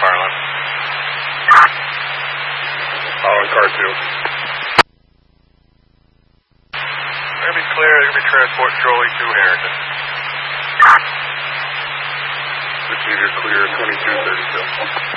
fire line. Following car 2. They're going to be clear. They're going to be transporting Charlie to Harrington. Receiver clear 2232.